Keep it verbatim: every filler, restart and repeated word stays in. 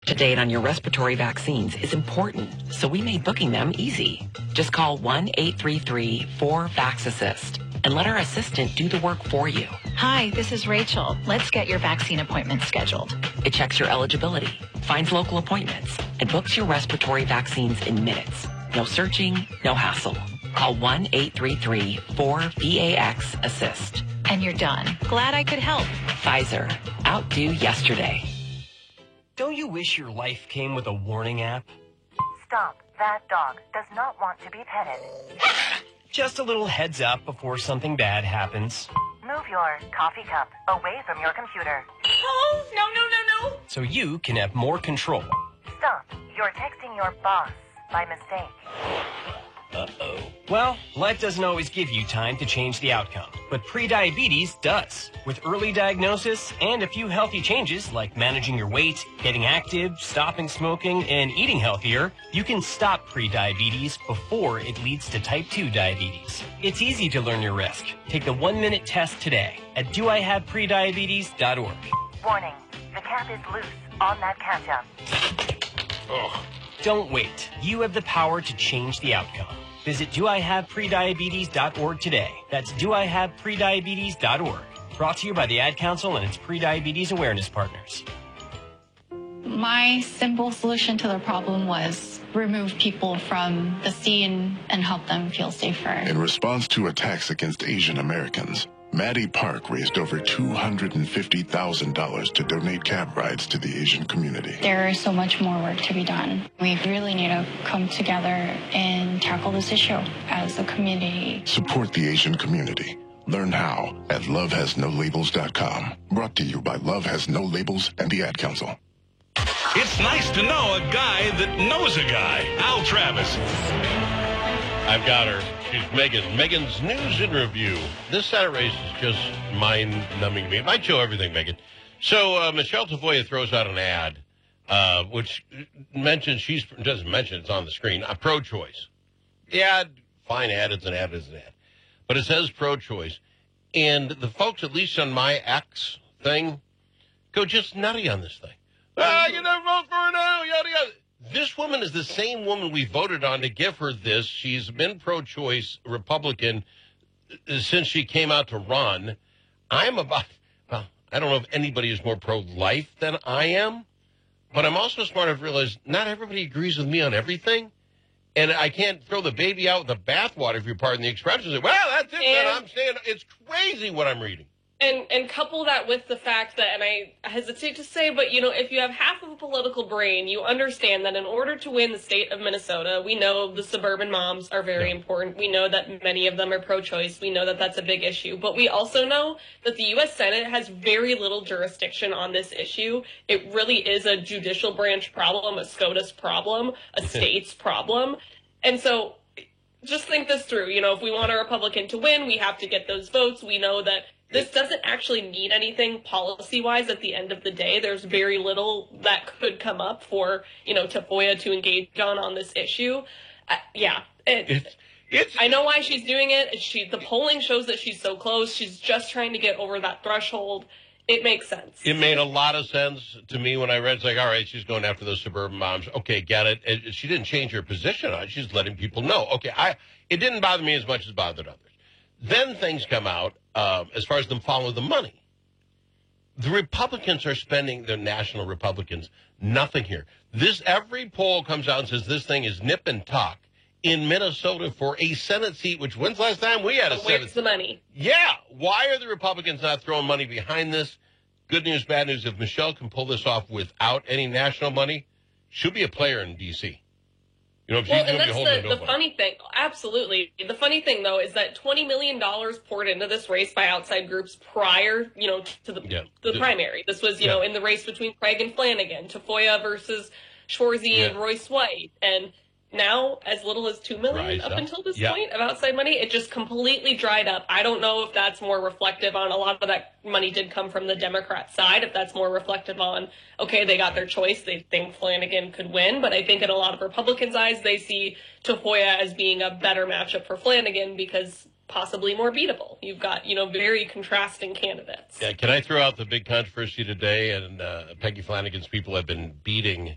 To date on your respiratory vaccines is important, so we made booking them easy. Just call one eight three three four VAX-ASSIST and let our assistant do the work for you. Hi, this is Rachel. Let's get your vaccine appointment scheduled. It checks your eligibility, finds local appointments, and books your respiratory vaccines in minutes. No searching, no hassle. Call one eight three three four VAX-ASSIST. And you're done. Glad I could help. Pfizer. Outdo yesterday. Don't you wish your life came with a warning app? Stop. That dog does not want to be petted. Just a little heads up before something bad happens. Move your coffee cup away from your computer. Oh, no, no, no, no. So you can have more control. Stop. You're texting your boss by mistake. Uh-oh. Well, life doesn't always give you time to change the outcome, but prediabetes does. With early diagnosis and a few healthy changes like managing your weight, getting active, stopping smoking, and eating healthier, you can stop prediabetes before it leads to type two diabetes. It's easy to learn your risk. Take the one-minute test today at do I have prediabetes dot org. Warning. The cap is loose on that ketchup. Ugh. Don't wait. You have the power to change the outcome. Visit do I have prediabetes dot org today. That's do I have prediabetes dot org. Brought to you by the Ad Council and its prediabetes awareness partners. My simple solution to the problem was remove people from the scene and help them feel safer. In response to attacks against Asian Americans, Maddie Park raised over two hundred fifty thousand dollars to donate cab rides to the Asian community. There is so much more work to be done. We really need to come together and tackle this issue as a community. Support the Asian community. Learn how at love has no labels dot com. Brought to you by Love Has No Labels and the Ad Council. It's nice to know a guy that knows a guy. Al Travis. I've got her. She's Megan. Megan's news and review. This Senate race is just mind-numbing to me. It might show everything, Megan. So uh, Michelle Tafoya throws out an ad, uh, which mentions she's doesn't mention it's on the screen. A pro-choice. The ad, fine ad. It's an ad. It's an ad. But it says pro-choice, and the folks, at least on my X thing, go just nutty on this thing. Ah, you never vote for her now. Yada yada. This woman is the same woman we voted on to give her this. She's been pro-choice Republican since she came out to run. I'm about, well, I don't know if anybody is more pro-life than I am, but I'm also smart enough to realize not everybody agrees with me on everything. And I can't throw the baby out with the bathwater, if you pardon the expression. Say, well, that's it, man. I'm saying it's crazy what I'm reading. And and couple that with the fact that, and I hesitate to say, but, you know, if you have half of a political brain, you understand that in order to win the state of Minnesota, we know the suburban moms are very yeah. important. We know that many of them are pro-choice. We know that that's a big issue. But we also know that the U S Senate has very little jurisdiction on this issue. It really is a judicial branch problem, a SCOTUS problem, a state's problem. And so just think this through. You know, if we want a Republican to win, we have to get those votes. We know that this doesn't actually mean anything policy-wise at the end of the day. There's very little that could come up for, you know, Tafoya to engage on on this issue. Uh, yeah. It, it's, it's, I know why she's doing it. She The polling shows that she's so close. She's just trying to get over that threshold. It makes sense. It made a lot of sense to me when I read. It's like, all right, she's going after those suburban moms. Okay, get it. it she didn't change her position on it. She's letting people know. Okay, I it didn't bother me as much as it bothered others. Then things come out uh, as far as them follow the money. The Republicans are spending, the national Republicans, nothing here. This every poll comes out and says this thing is nip and tuck in Minnesota for a Senate seat, which when's the last time we had a but Senate where's the money? Yeah. Why are the Republicans not throwing money behind this? Good news, bad news. If Michelle can pull this off without any national money, she'll be a player in D C You know, well, and that's the, the funny thing. Absolutely. The funny thing, though, is that twenty million dollars poured into this race by outside groups prior, you know, to the, yeah. the primary. This was, you yeah. know, in the race between Craig and Flanagan, Tafoya versus Schwarzy yeah. and Royce White. And now, as little as two million dollars up, up until this yeah. point of outside money, it just completely dried up. I don't know if that's more reflective on a lot of that money did come from the Democrat side, if that's more reflective on, okay, they got their choice, they think Flanagan could win, but I think in a lot of Republicans' eyes, they see Tafoya as being a better matchup for Flanagan because possibly more beatable. You've got, you know, very contrasting candidates. Yeah, can I throw out the big controversy today? And uh, Peggy Flanagan's people have been beating